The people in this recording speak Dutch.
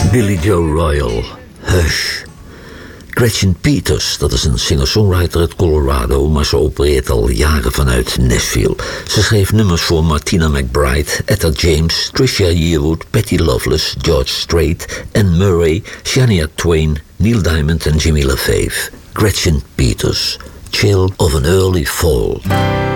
Billy Joe Royal, Hush. Gretchen Peters, dat is een singer-songwriter uit Colorado, maar ze opereert al jaren vanuit Nashville. Ze schreef nummers voor Martina McBride, Etta James, Trisha Yearwood, Patty Loveless, George Strait, Anne Murray, Shania Twain, Neil Diamond en Jimmy LaFave. Gretchen Peters, Chill of an Early Fall.